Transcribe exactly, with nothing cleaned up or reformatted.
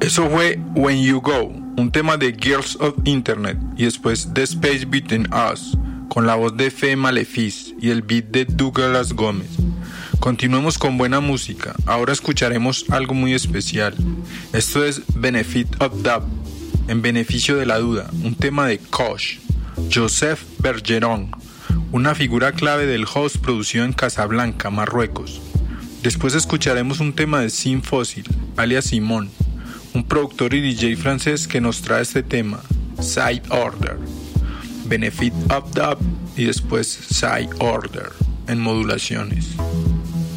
Eso fue When You Go, un tema de Girls of Internet, y después The Space Between Us, con la voz de Fe Malefiz y el beat de Douglas Gómez. Continuemos con buena música, ahora escucharemos algo muy especial. Esto es Benefit of Doubt, en beneficio de la duda, un tema de Kosh, Joseph Bergeron, una figura clave del house producido en Casablanca, Marruecos. Después escucharemos un tema de Sin Fossil, alias Simón, un productor y D J francés que nos trae este tema, Side Order, Benefit of Doubt y después Side Order en modulaciones.